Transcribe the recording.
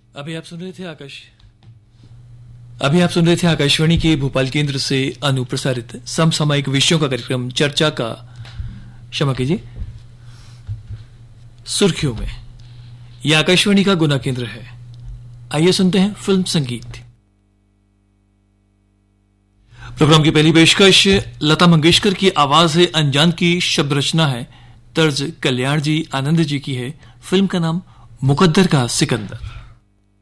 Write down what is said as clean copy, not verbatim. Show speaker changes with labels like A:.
A: अभी आप सुन रहे थे आकाशवाणी के भोपाल केंद्र से अनुप्रसारित समसामयिक विषयों का कार्यक्रम चर्चा का, क्षमा कीजिए, सुर्खियों में। यह आकाशवाणी का गुना केंद्र है। आइए सुनते हैं फिल्म संगीत। प्रोग्राम की पहली पेशकश लता मंगेशकर की आवाज है, अनजान की शब्द रचना है, तर्ज कल्याण जी आनंद जी की है। फिल्म का नाम मुकद्दर का सिकंदर।